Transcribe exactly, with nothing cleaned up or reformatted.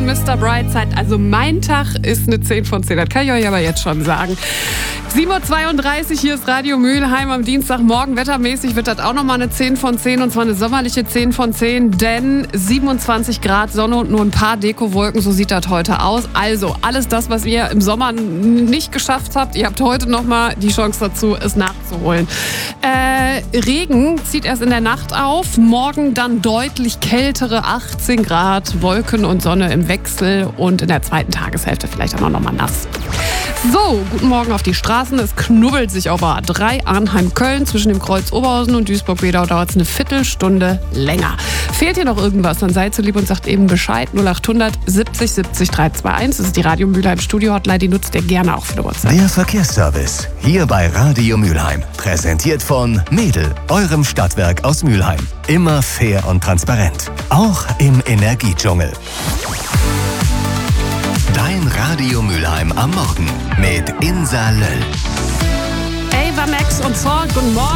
und Mister Brightside. Also mein Tag ist eine zehn von zehn, das kann ich euch aber jetzt schon sagen. sieben Uhr zweiunddreißig, hier ist Radio Mülheim am Dienstagmorgen. Wettermäßig wird das auch nochmal eine zehn von zehn und zwar eine sommerliche zehn von zehn, denn siebenundzwanzig Grad Sonne und nur ein paar Dekowolken, so sieht das heute aus. Also alles das, was ihr im Sommer nicht geschafft habt, ihr habt heute nochmal die Chance dazu, es nachzuholen. Äh, Regen zieht erst in der Nacht auf, morgen dann deutlich kältere achtzehn Grad, Wolken und Sonne im Wechsel und in der zweiten Tageshälfte vielleicht auch noch mal nass. So, guten Morgen auf die Straßen. Es knubbelt sich auf A drei Arnheim-Köln. Zwischen dem Kreuz Oberhausen und Duisburg-Wedau dauert es eine Viertelstunde länger. Fehlt hier noch irgendwas, dann seid so lieb und sagt eben Bescheid. null acht hundert siebzig siebzig dreihundertzweiundundzwanzig. Das ist die Radio Mülheim Studio-Hotline. Die nutzt ihr gerne auch für die WhatsApp. Der Verkehrsservice hier bei Radio Mülheim. Präsentiert von Mädel, eurem Stadtwerk aus Mülheim. Immer fair und transparent. Auch im Energiedschungel. Dein Radio Mülheim am Morgen mit Insa Löll. Ava Max und Salt, guten Morgen.